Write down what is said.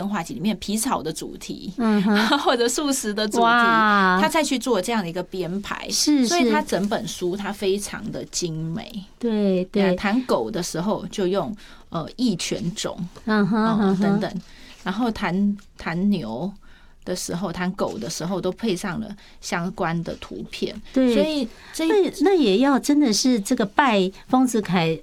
画集里面皮草的主题， 嗯或者素食的主题，他再去做这样的一个编排，所以他整本书它非常的精美。 对对， 谈狗的时候就用益犬种，等等，然后谈牛的时候，谈狗的时候，都配上了相关的图片。 对， 所以那也要真的是这个拜丰子恺